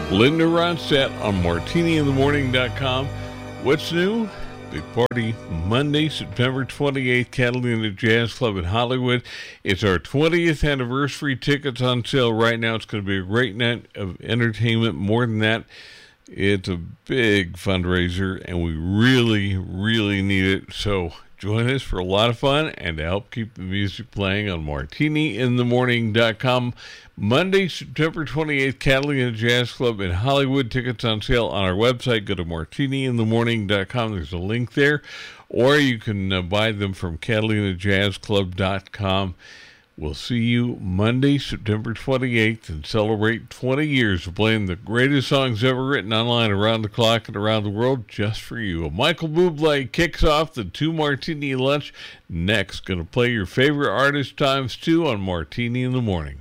Linda Ronstadt on martiniinthemorning.com. What's new? Big party Monday, September 28th, Catalina Jazz Club in Hollywood. It's our 20th anniversary. Tickets on sale right now. It's going to be a great night of entertainment. More than that, it's a big fundraiser, and we really, really need it. So join us for a lot of fun and to help keep the music playing on martiniinthemorning.com. Monday, September 28th, Catalina Jazz Club in Hollywood. Tickets on sale on our website. Go to martiniinthemorning.com. There's a link there. Or you can buy them from catalinajazzclub.com. We'll see you Monday, September 28th, and celebrate 20 years of playing the greatest songs ever written online around the clock and around the world just for you. Michael Bublé kicks off the 2 Martini Lunch. Next, going to play your favorite artist times 2 on Martini in the Morning.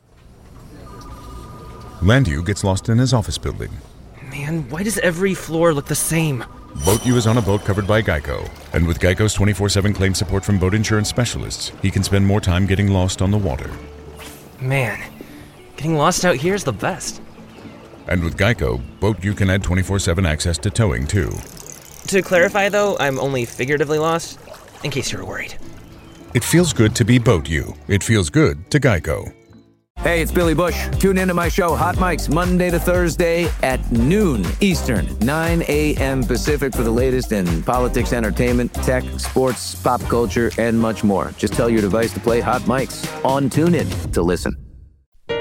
Landu gets lost in his office building. Man, why does every floor look the same? BoatU is on a boat covered by Geico. And with Geico's 24/7 claim support from boat insurance specialists, he can spend more time getting lost on the water. Man, getting lost out here is the best. And with Geico, BoatU can add 24/7 access to towing, too. To clarify, though, I'm only figuratively lost, in case you were worried. It feels good to be BoatU. It feels good to Geico. Hey, it's Billy Bush. Tune into my show, Hot Mics, Monday to Thursday at noon Eastern, 9 a.m. Pacific for the latest in politics, entertainment, tech, sports, pop culture, and much more. Just tell your device to play Hot Mics on TuneIn to listen.